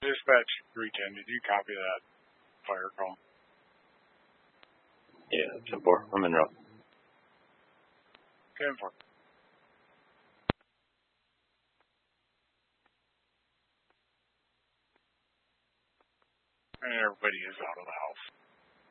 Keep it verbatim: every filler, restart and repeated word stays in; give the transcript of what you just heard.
Dispatch three ten, did you copy that fire call? Yeah, ten four. I'm in route. ten four. And everybody is out of the house.